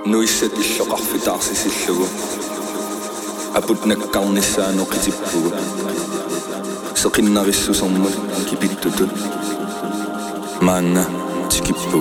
nuissat illoqarfitaarsisillugu aput nakkarnissaanoqitippugu seqinnarissusermut kipittutut maanga tikippu